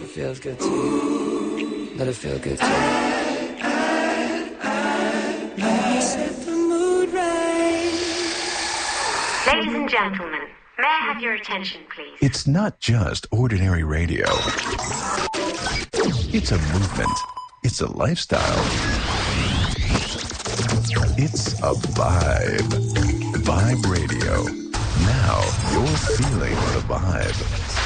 feels good to you. Let it feel good to you. Set the mood right. Ladies and gentlemen, may I have your attention, please? It's not just ordinary radio. It's a movement. It's a lifestyle. It's a vibe. Vibe Radio. Now you're feeling the vibe.